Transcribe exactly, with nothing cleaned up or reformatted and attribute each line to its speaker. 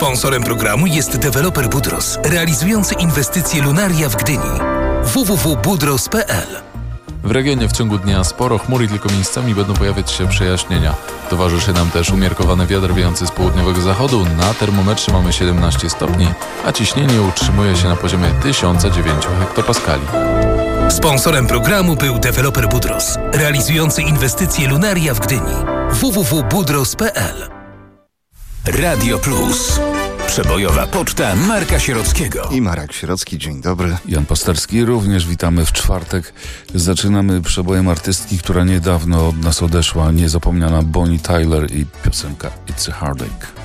Speaker 1: Sponsorem programu jest deweloper Budros, realizujący inwestycje Lunaria w Gdyni. w w w kropka budros kropka p l.
Speaker 2: W regionie w ciągu dnia sporo chmury, tylko miejscami będą pojawiać się przejaśnienia. Towarzyszy nam też umiarkowany wiatr wiejący z południowego zachodu. Na termometrze mamy siedemnaście stopni, a ciśnienie utrzymuje się na poziomie tysiąc dziewięć hektopaskali.
Speaker 1: Sponsorem programu był deweloper Budros, realizujący inwestycje Lunaria w Gdyni. w w w kropka budros kropka p l. Radio Plus. Przebojowa poczta Marka Sierockiego.
Speaker 3: I Marek Sierocki, dzień dobry.
Speaker 4: Jan Pasterski, również witamy w czwartek. Zaczynamy przebojem artystki, która niedawno od nas odeszła, niezapomniana Bonnie Tyler i piosenka It's a Heartache.